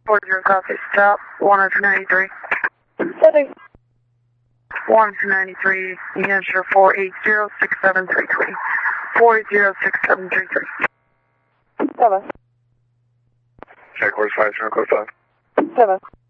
40 copy, stop, 193. Setting. 193, New Hampshire 4806733. 4806733. 7. Check course 50, code 5. 7.